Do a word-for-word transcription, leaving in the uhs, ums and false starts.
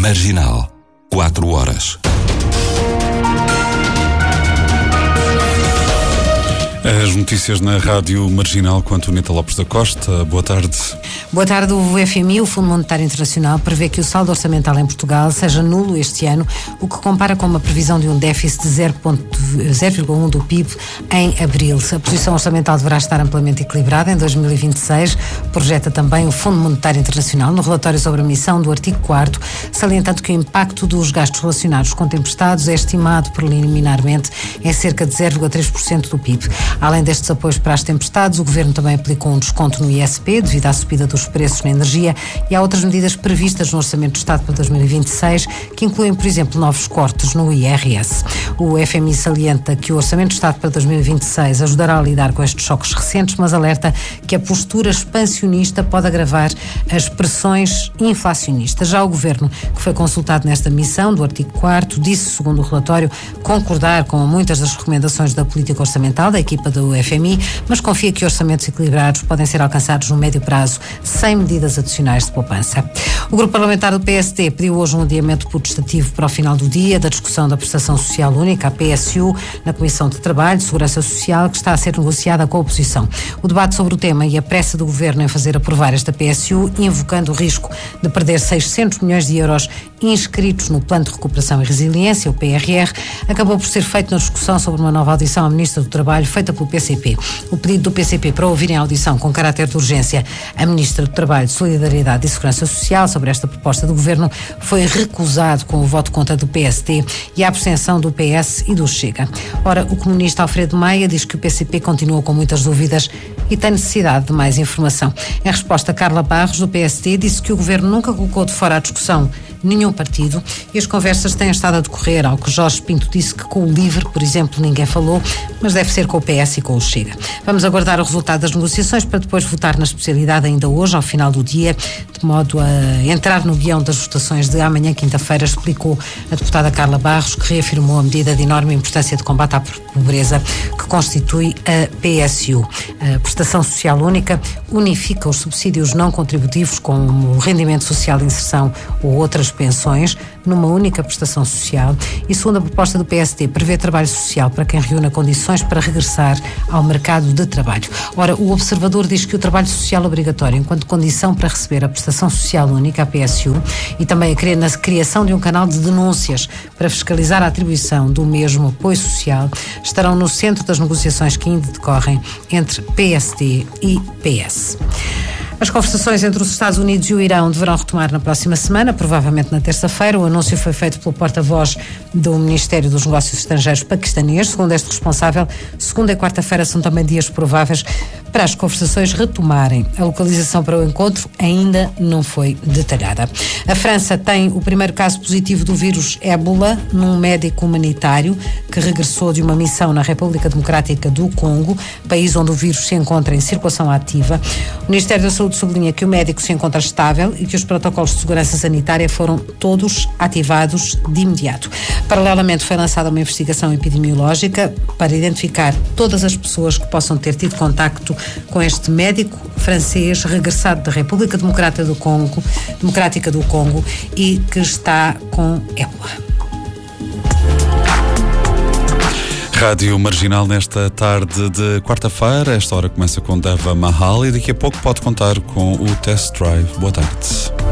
Marginal, quatro horas. As notícias na Rádio Marginal com Antoneta Lopes da Costa. Boa tarde. Boa tarde. O F M I, o Fundo Monetário Internacional, prevê que o saldo orçamental em Portugal seja nulo este ano, o que compara com uma previsão de um déficit de zero vírgula um do P I B em abril. A posição orçamental deverá estar amplamente equilibrada em dois mil e vinte e seis, projeta também o Fundo Monetário Internacional no relatório sobre a emissão do artigo quarto, salientando que o impacto dos gastos relacionados com tempestades é estimado preliminarmente em cerca de zero vírgula três por cento do P I B. Além destes apoios para as tempestades, o Governo também aplicou um desconto no I S P devido à subida dos preços na energia e há outras medidas previstas no Orçamento do Estado para dois mil e vinte e seis, que incluem, por exemplo, novos cortes no I R S. O F M I salienta que o Orçamento do Estado para dois mil e vinte e seis ajudará a lidar com estes choques recentes, mas alerta que a postura expansionista pode agravar as pressões inflacionistas. Já o Governo, que foi consultado nesta missão do artigo quarto, disse, segundo o relatório, concordar com muitas das recomendações da política orçamental da equipa do F M I, mas confia que orçamentos equilibrados podem ser alcançados no médio prazo sem medidas adicionais de poupança. O Grupo Parlamentar do P S D pediu hoje um adiamento potestativo para o final do dia da discussão da Prestação Social Única, a P S U, na Comissão de Trabalho e Segurança Social, que está a ser negociada com a oposição. O debate sobre o tema e a pressa do Governo em fazer aprovar esta P S U, invocando o risco de perder seiscentos milhões de euros inscritos no Plano de Recuperação e Resiliência, o P R R, acabou por ser feito na discussão sobre uma nova audição à Ministra do Trabalho feita pelo P C P. O pedido do P C P para ouvir em audição com caráter de urgência a Ministra do Trabalho, Solidariedade e Segurança Social sobre esta proposta do Governo foi recusado com o voto contra do P S D e a abstenção do P S e do Chega. Ora, o comunista Alfredo Maia diz que o P C P continua com muitas dúvidas e tem necessidade de mais informação. Em resposta, Carla Barros, do P S D, disse que o Governo nunca colocou de fora a discussão nenhum partido e as conversas têm estado a decorrer, ao que Jorge Pinto disse que com o LIVRE, por exemplo, ninguém falou, mas deve ser com o P S e com o Chega. Vamos aguardar o resultado das negociações para depois votar na especialidade ainda hoje, ao final do dia, de modo a entrar no guião das votações de amanhã, quinta-feira, explicou a deputada Carla Barros, que reafirmou a medida de enorme importância de combate à pobreza que constitui a P S U. A Prestação Social Única unifica os subsídios não contributivos com o rendimento social de inserção ou outras pensões numa única prestação social e, segundo a proposta do P S D, prevê trabalho social para quem reúna condições para regressar ao mercado de trabalho. Ora, o Observador diz que o trabalho social obrigatório enquanto condição para receber a prestação social única, a P S U, e também a criação de um canal de denúncias para fiscalizar a atribuição do mesmo apoio social estarão no centro das negociações que ainda decorrem entre P S D e P S. As conversações entre os Estados Unidos e o Irão deverão retomar na próxima semana, provavelmente na terça-feira. O anúncio foi feito pelo porta-voz do Ministério dos Negócios Estrangeiros paquistanês. Segundo este responsável, segunda e quarta-feira são também dias prováveis para as conversações retomarem. A localização para o encontro ainda não foi detalhada. A França tem o primeiro caso positivo do vírus ébola num médico humanitário que regressou de uma missão na República Democrática do Congo, país onde o vírus se encontra em circulação ativa. O Ministério da Saúde sublinha que o médico se encontra estável e que os protocolos de segurança sanitária foram todos ativados de imediato. Paralelamente, foi lançada uma investigação epidemiológica para identificar todas as pessoas que possam ter tido contacto com este médico francês regressado da República Democrática do Congo, Democrática do Congo e que está com ébola. Rádio Marginal nesta tarde de quarta-feira. Esta hora começa com Deva Mahal e daqui a pouco pode contar com o Test Drive. Boa tarde.